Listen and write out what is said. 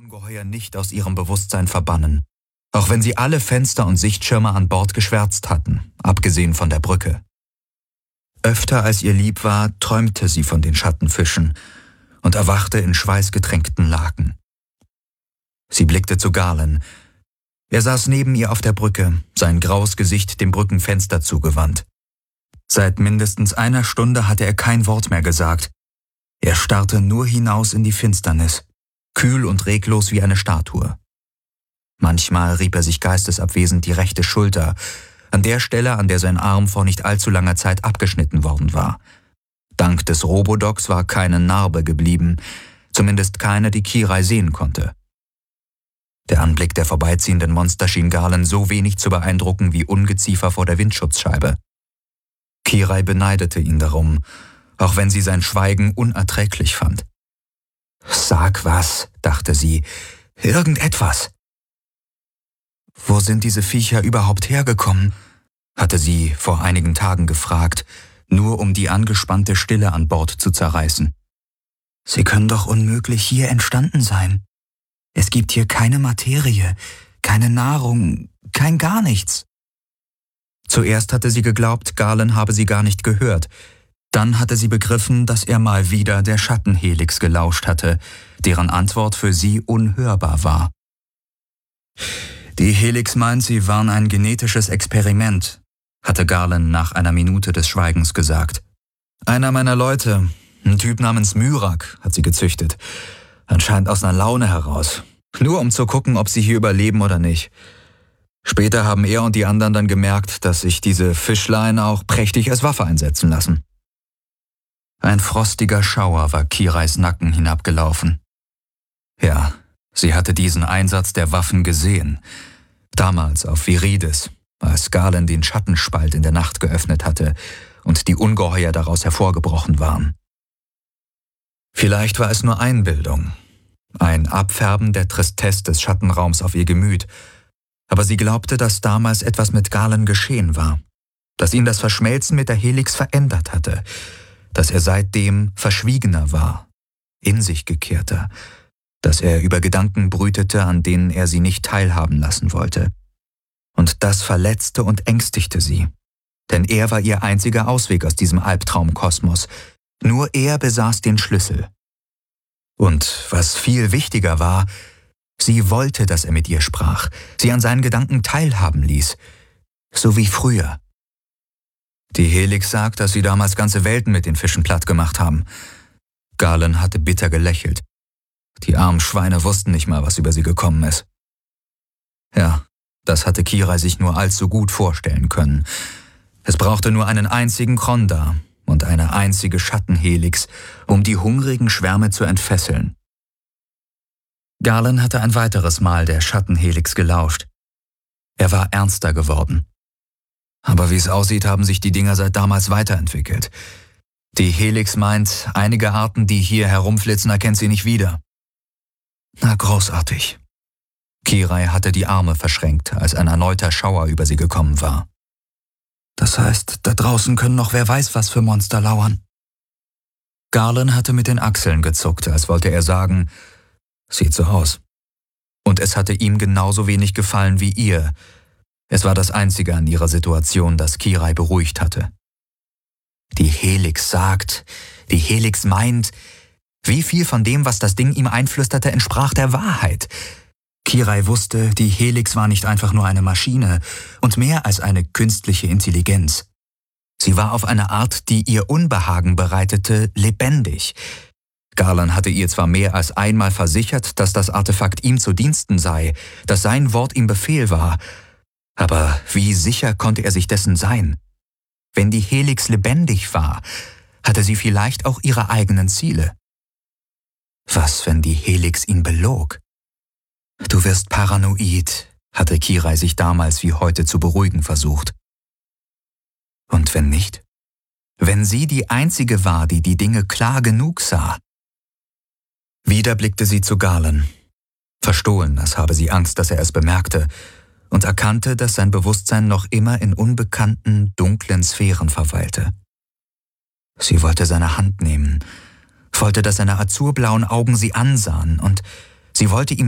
Ungeheuer nicht aus ihrem Bewusstsein verbannen, auch wenn sie alle Fenster und Sichtschirme an Bord geschwärzt hatten, abgesehen von der Brücke. Öfter als ihr lieb war, träumte sie von den Schattenfischen und erwachte in schweißgetränkten Laken. Sie blickte zu Galen. Er saß neben ihr auf der Brücke, sein graues Gesicht dem Brückenfenster zugewandt. Seit mindestens einer Stunde hatte er kein Wort mehr gesagt. Er starrte nur hinaus in die Finsternis, kühl und reglos wie eine Statue. Manchmal rieb er sich geistesabwesend die rechte Schulter, an der Stelle, an der sein Arm vor nicht allzu langer Zeit abgeschnitten worden war. Dank des Robodocs war keine Narbe geblieben, zumindest keine, die Kirai sehen konnte. Der Anblick der vorbeiziehenden Monster schien Galen so wenig zu beeindrucken wie Ungeziefer vor der Windschutzscheibe. Kirai beneidete ihn darum, auch wenn sie sein Schweigen unerträglich fand. »Sag was«, dachte sie, »irgendetwas.« »Wo sind diese Viecher überhaupt hergekommen?« hatte sie vor einigen Tagen gefragt, nur um die angespannte Stille an Bord zu zerreißen. »Sie können doch unmöglich hier entstanden sein. Es gibt hier keine Materie, keine Nahrung, kein gar nichts.« Zuerst hatte sie geglaubt, Galen habe sie gar nicht gehört. Dann hatte sie begriffen, dass er mal wieder der Schattenhelix gelauscht hatte, deren Antwort für sie unhörbar war. »Die Helix meint, sie waren ein genetisches Experiment«, hatte Galen nach einer Minute des Schweigens gesagt. »Einer meiner Leute, ein Typ namens Myrak, hat sie gezüchtet. Anscheinend aus einer Laune heraus. Nur um zu gucken, ob sie hier überleben oder nicht. Später haben er und die anderen dann gemerkt, dass sich diese Fischlein auch prächtig als Waffe einsetzen lassen.« Ein frostiger Schauer war Kirais Nacken hinabgelaufen. Ja, sie hatte diesen Einsatz der Waffen gesehen. Damals auf Viridis, als Galen den Schattenspalt in der Nacht geöffnet hatte und die Ungeheuer daraus hervorgebrochen waren. Vielleicht war es nur Einbildung, ein Abfärben der Tristesse des Schattenraums auf ihr Gemüt, aber sie glaubte, dass damals etwas mit Galen geschehen war, dass ihn das Verschmelzen mit der Helix verändert hatte, dass er seitdem verschwiegener war, in sich gekehrter, dass er über Gedanken brütete, an denen er sie nicht teilhaben lassen wollte. Und das verletzte und ängstigte sie, denn er war ihr einziger Ausweg aus diesem Albtraumkosmos. Nur er besaß den Schlüssel. Und was viel wichtiger war, sie wollte, dass er mit ihr sprach, sie an seinen Gedanken teilhaben ließ, so wie früher. Die Helix sagt, dass sie damals ganze Welten mit den Fischen platt gemacht haben. Galen hatte bitter gelächelt. Die armen Schweine wussten nicht mal, was über sie gekommen ist. Ja, das hatte Kirai sich nur allzu gut vorstellen können. Es brauchte nur einen einzigen Kronda und eine einzige Schattenhelix, um die hungrigen Schwärme zu entfesseln. Galen hatte ein weiteres Mal der Schattenhelix gelauscht. Er war ernster geworden. Aber wie es aussieht, haben sich die Dinger seit damals weiterentwickelt. Die Helix meint, einige Arten, die hier herumflitzen, erkennt sie nicht wieder. Na, großartig. Kirai hatte die Arme verschränkt, als ein erneuter Schauer über sie gekommen war. Das heißt, da draußen können noch wer weiß was für Monster lauern. Galen hatte mit den Achseln gezuckt, als wollte er sagen, sieht so aus. Und es hatte ihm genauso wenig gefallen wie ihr. Es war das Einzige an ihrer Situation, das Kirai beruhigt hatte. Die Helix sagt, die Helix meint, wie viel von dem, was das Ding ihm einflüsterte, entsprach der Wahrheit? Kirai wusste, die Helix war nicht einfach nur eine Maschine und mehr als eine künstliche Intelligenz. Sie war auf eine Art, die ihr Unbehagen bereitete, lebendig. Galen hatte ihr zwar mehr als einmal versichert, dass das Artefakt ihm zu Diensten sei, dass sein Wort ihm Befehl war, aber wie sicher konnte er sich dessen sein? Wenn die Helix lebendig war, hatte sie vielleicht auch ihre eigenen Ziele. Was, wenn die Helix ihn belog? »Du wirst paranoid«, hatte Kirai sich damals wie heute zu beruhigen versucht. Und wenn nicht? Wenn sie die Einzige war, die die Dinge klar genug sah? Wieder blickte sie zu Galen. Verstohlen, als habe sie Angst, dass er es bemerkte, und erkannte, dass sein Bewusstsein noch immer in unbekannten, dunklen Sphären verweilte. Sie wollte seine Hand nehmen, wollte, dass seine azurblauen Augen sie ansahen, und sie wollte ihm